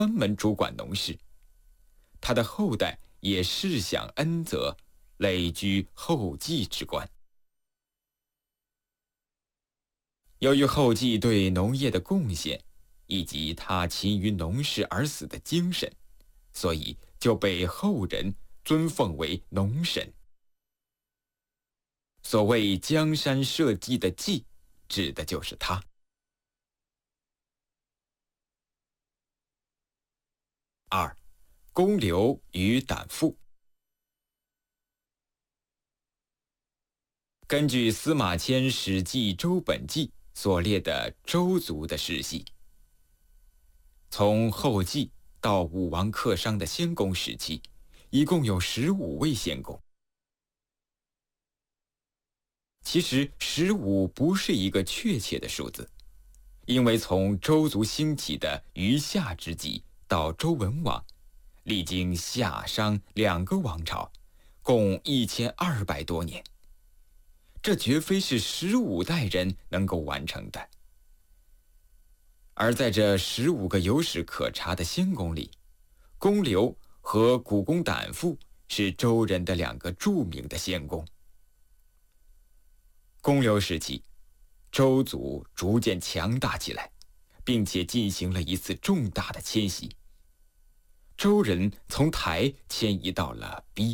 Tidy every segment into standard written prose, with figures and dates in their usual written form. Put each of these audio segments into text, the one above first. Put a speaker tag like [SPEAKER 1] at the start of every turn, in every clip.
[SPEAKER 1] 专门主管农事，他的后代也世享恩泽，累居后继之官。由于后继对农业的贡献，以及他勤于农事而死的精神，所以就被后人尊奉为农神。所谓江山社稷的稷，指的就是他。二，公刘与胆父。根据司马迁《史记·周本纪》所列的周族的世系，从后继到武王克商的先公时期，一共有15位先公。其实15不是一个确切的数字，因为从周族兴起的余夏之际到周文王，历经夏商2个王朝，共1200多年，这绝非是15代人能够完成的。而在这15个有史可查的先公里，公刘和古公胆父是周人的2个著名的先公。公刘时期，周族逐渐强大起来，并且进行了一次重大的迁徙。周人从台迁移到了逼。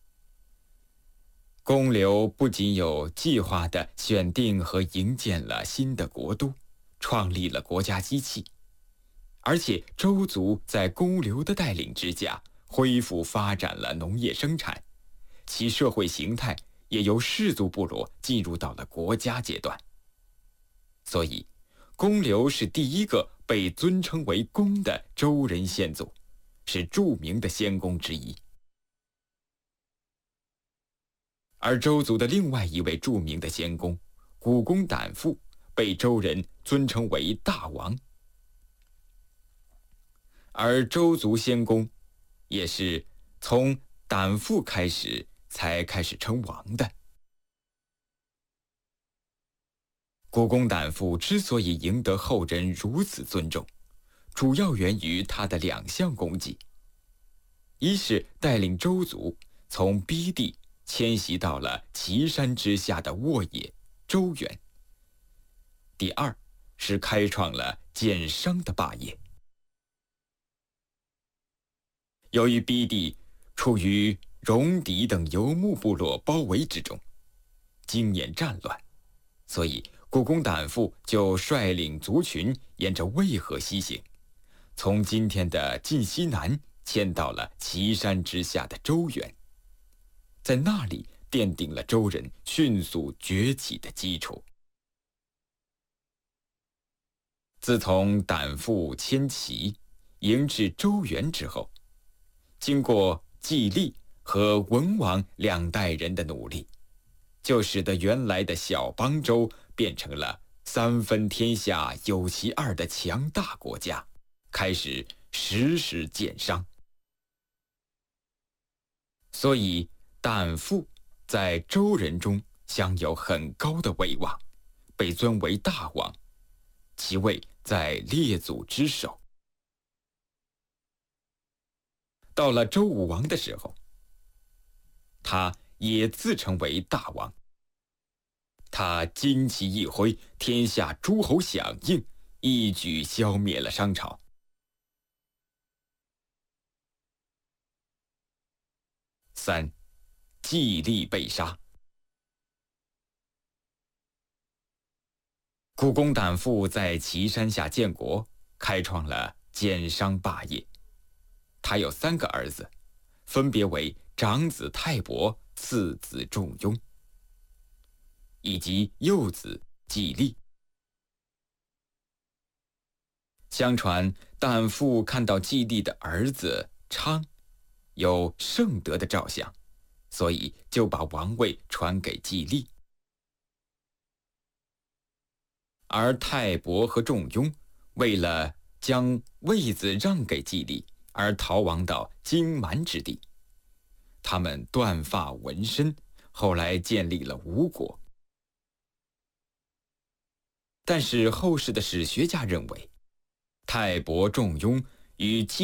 [SPEAKER 1] 公刘不仅有计划地选定和营建了新的国都，创立了国家机器，而且周族在公刘的带领之下，恢复发展了农业生产，其社会形态也由氏族部落进入到了国家阶段。所以，公刘是第一个被尊称为公的周人先祖，是著名的先公之一。而周族的另外一位著名的先公古公胆父，被周人尊称为大王。而周族先公也是从胆父开始才开始称王的。古公胆父之所以赢得后人如此尊重，主要源于他的2项功绩：一是带领周族从逼地迁徙到了岐山之下的沃野周原；第二是开创了建商的霸业。由于逼地处于戎狄等游牧部落包围之中，经年战乱，所以古公胆父就率领族群沿着渭河西行，从今天的晋西南迁到了岐山之下的周原，在那里奠定了周人迅速崛起的基础。自从胆父迁齐迎至周原之后，经过季历和文王2代人的努力，就使得原来的小邦周变成了3分天下有其二的强大国家，开始实施建商。所以胆父在周人中享有很高的威望，被尊为大王，其位在列祖之首。到了周武王的时候，他也自称为大王。他旌旗一挥，天下诸侯响应，一举消灭了商朝。3. 季历被杀。古公胆父在岐山下建国，开创了建商霸业。他有3个儿子，分别为长子泰伯、次子仲雍，以及幼子季历。相传胆父看到季历的儿子昌有圣德的兆象，所以就把王位传给季历。而泰伯和仲雍为了将位子让给季历，而逃亡到荆蛮之地，他们断发纹身，后来建立了吴国。但是后世的史学家认为，泰伯、仲雍与